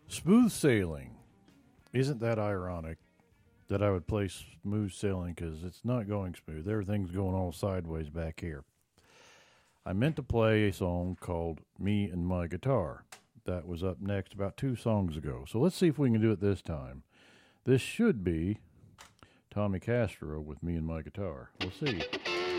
Smooth sailing. Isn't that ironic that I would play smooth sailing because it's not going smooth? Everything's going all sideways back here. I meant to play a song called Me and My Guitar. That was up next about 2 songs ago. So let's see if we can do it this time. This should be Tommy Castro with Me and My Guitar. We'll see.